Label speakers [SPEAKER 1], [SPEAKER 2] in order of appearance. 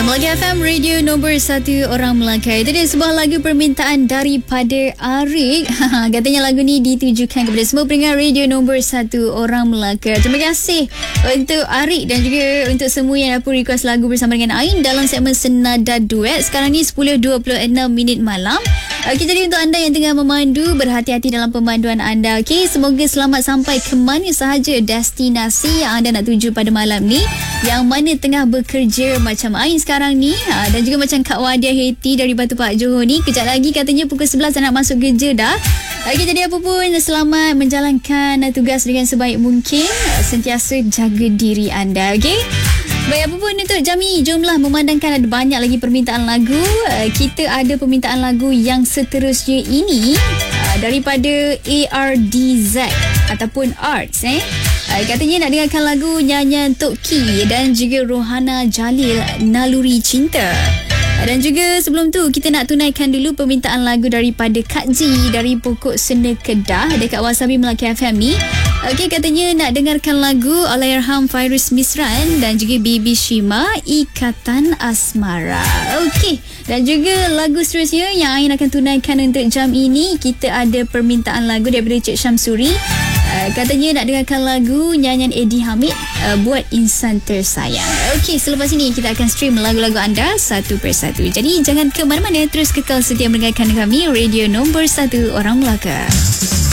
[SPEAKER 1] Melaka FM, radio nombor 1 orang Melaka. Itu dia sebuah lagu permintaan daripada Arik. Katanya lagu ni ditujukan kepada semua pendengar radio nombor 1 orang Melaka. Terima kasih untuk Arik dan juga untuk semua yang dapat request lagu bersama dengan Ain dalam segmen Senada Duet. Sekarang ni 10.26 minit malam. Okey, jadi untuk anda yang tengah memandu, berhati-hati dalam pemanduan anda. Okey, semoga selamat sampai ke mana sahaja destinasi yang anda nak tuju pada malam ni. Yang mana tengah bekerja macam Ain sekarang ni, dan juga macam Kak Wadia Heti dari Batu Pak Johor ni. Kejap lagi katanya pukul 11 dah nak masuk kerja dah. Okey, jadi apa pun selamat menjalankan tugas dengan sebaik mungkin. Sentiasa jaga diri anda, okey? Baik, apa pun untuk jam ni, jomlah memandangkan ada banyak lagi permintaan lagu. Kita ada permintaan lagu yang seterusnya ini daripada ARDZ ataupun Arts. Katanya nak dengarkan lagu nyanyian Tok Ki dan juga Rohana Jalil, Naluri Cinta. Dan juga sebelum tu kita nak tunaikan dulu permintaan lagu daripada Kak Ji dari Pokok Senda Kedah dekat Wasabi Melaka FM ni. Okey, katanya nak dengarkan lagu Allahyarham Fairuz Misran dan juga Bibi Shima, Ikatan Asmara. Okey, dan juga lagu seterusnya yang Ain akan tunaikan untuk jam ini, kita ada permintaan lagu daripada Cik Syamsuri. Katanya nak dengarkan lagu nyanyian Eddie Hamid, Buat Insan Tersayang. Okey, selepas ini kita akan stream lagu-lagu anda satu persatu. Jadi jangan ke mana-mana, terus kekal setia mendengarkan kami, radio nombor 1 orang Melaka.